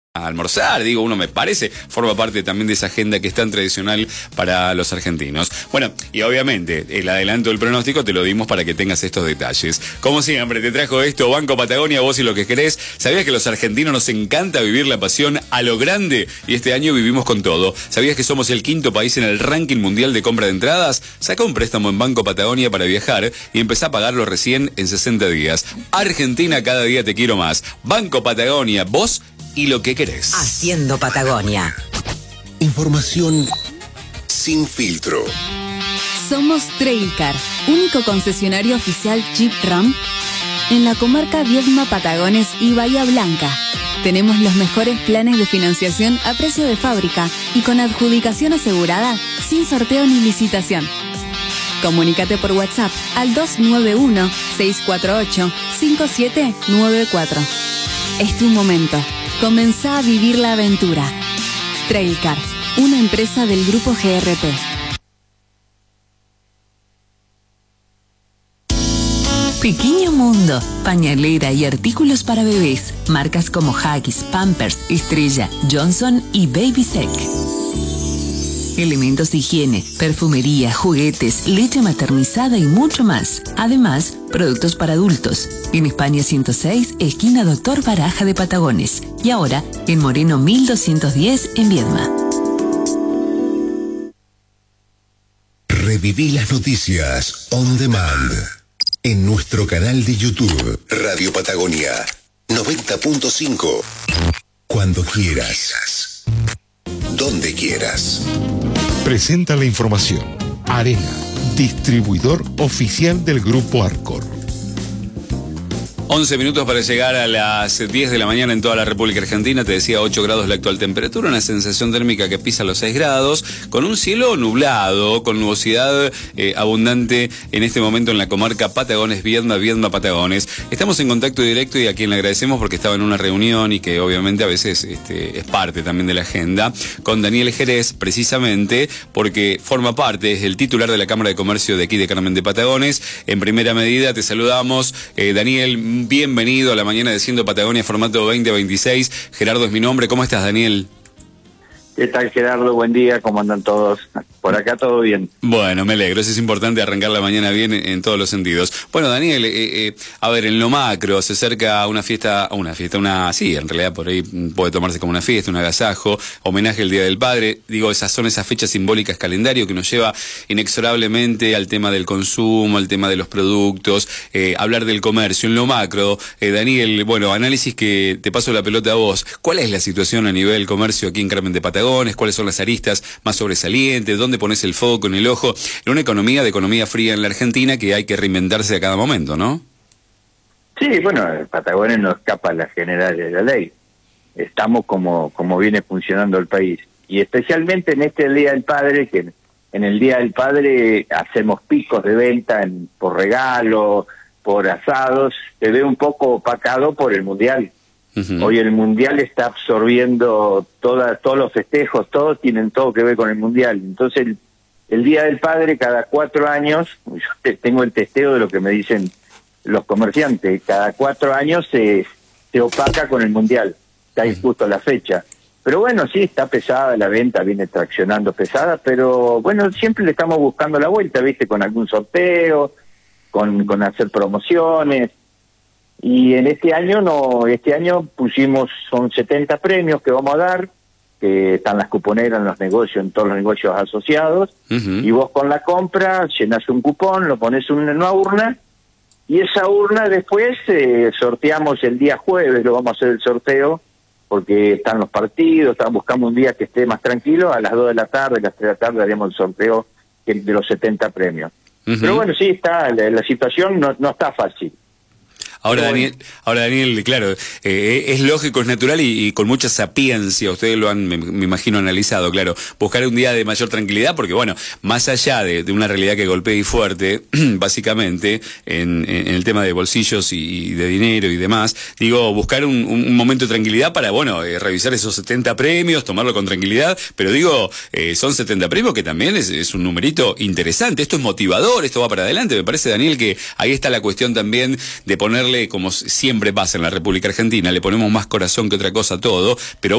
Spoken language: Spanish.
a almorzar, digo, uno me parece, forma parte también de esa agenda que es tan tradicional para los argentinos. Bueno, y obviamente, el adelanto del pronóstico te lo dimos para que tengas estos detalles. Como siempre, te trajo esto, Banco Patagonia, vos y lo que querés. ¿Sabías que a los argentinos nos encanta vivir la pasión a lo grande? Y este año vivimos con todo. ¿Sabías que somos el quinto país en el ranking mundial de compra de entradas? Saca un préstamo en Banco Patagonia para viajar y empezá a pagarlo recién en 60 días. Argentina, cada día te quiero más. Banco Patagonia, vos y lo que querés. Haciendo Patagonia. Información sin filtro. Somos Trailcar, único concesionario oficial Jeep Ram en la comarca Viedma, Patagones y Bahía Blanca. Tenemos los mejores planes de financiación a precio de fábrica y con adjudicación asegurada, sin sorteo ni licitación. Comunícate por WhatsApp al 291-648-5794. Es tu momento. Comenzá a vivir la aventura. Trailcar, una empresa del grupo GRP. Pequeño Mundo, pañalera y artículos para bebés. Marcas como Huggies, Pampers, Estrella, Johnson y Baby Sec. Elementos de higiene, perfumería, juguetes, leche maternizada y mucho más. Además, productos para adultos. En España 106, esquina Doctor Baraja de Patagones. Y ahora, en Moreno 1210, en Viedma. Reviví las noticias on demand en nuestro canal de YouTube, Radio Patagonia 90.5. Cuando quieras, donde quieras. Presenta la información. Arena, distribuidor oficial del Grupo Arcor. 11 minutos para llegar a las 10 de la mañana en toda la República Argentina. Te decía 8 grados la actual temperatura, una sensación térmica que pisa los 6 grados, con un cielo nublado, con nubosidad abundante en este momento en la comarca Patagones, Viedma, Patagones. Estamos en contacto directo y a quien le agradecemos porque estaba en una reunión y que obviamente a veces es parte también de la agenda, con Daniel Jerez, precisamente porque forma parte, es el titular de la Cámara de Comercio de aquí de Carmen de Patagones. En primera medida te saludamos, Daniel. Bienvenido a la mañana de Siendo Patagonia, formato 2026. Gerardo es mi nombre. ¿Cómo estás, Daniel? ¿Qué tal, Gerardo? Buen día, ¿cómo andan todos? Por acá todo bien. Bueno, me alegro, eso es importante, arrancar la mañana bien en todos los sentidos. Bueno, Daniel, a ver, en lo macro, se acerca sí, en realidad por ahí puede tomarse como una fiesta, un agasajo, homenaje al Día del Padre. Digo, son esas fechas simbólicas calendario que nos lleva inexorablemente al tema del consumo, al tema de los productos, hablar del comercio. En lo macro, Daniel, bueno, análisis que te paso la pelota a vos. ¿Cuál es la situación a nivel comercio aquí en Carmen de Patagones? ¿Cuáles son las aristas más sobresalientes? ¿Dónde pones el foco en el ojo? En una economía fría en la Argentina que hay que reinventarse a cada momento, ¿no? Sí, bueno, Patagones no escapa a las generales de la ley. Estamos como viene funcionando el país. Y especialmente en este Día del Padre, que en el Día del Padre hacemos picos de venta por regalo, por asados. Se ve un poco opacado por el Mundial. Uh-huh. Hoy el Mundial está absorbiendo todos los festejos, todos tienen todo que ver con el Mundial. Entonces el Día del Padre cada 4 años, yo tengo el testeo de lo que me dicen los comerciantes, cada 4 años se opaca con el Mundial, está injusto la fecha. Pero bueno, sí, está pesada la venta, viene traccionando pesada, pero bueno, siempre le estamos buscando la vuelta, ¿viste? Con algún sorteo, con hacer promociones. Y en este año pusimos, son 70 premios que vamos a dar, que están las cuponeras en los negocios, en todos los negocios asociados, uh-huh. Y vos con la compra llenás un cupón, lo pones en una urna, y esa urna después sorteamos el día jueves, lo vamos a hacer el sorteo, porque están los partidos, buscamos un día que esté más tranquilo, a las 2 de la tarde, a las 3 de la tarde haremos el sorteo de los 70 premios. Uh-huh. Pero bueno, sí, la situación no está fácil. Ahora Daniel, claro, es lógico, es natural y con mucha sapiencia, ustedes lo han, me imagino, analizado, claro, buscar un día de mayor tranquilidad, porque bueno, más allá de una realidad que golpea y fuerte, básicamente, en el tema de bolsillos y de dinero y demás, digo, buscar un momento de tranquilidad para, bueno, revisar esos 70 premios, tomarlo con tranquilidad, pero digo, son 70 premios que también es un numerito interesante, esto es motivador, esto va para adelante, me parece, Daniel, que ahí está la cuestión también de ponerle, como siempre pasa en la República Argentina, le ponemos más corazón que otra cosa a todo, pero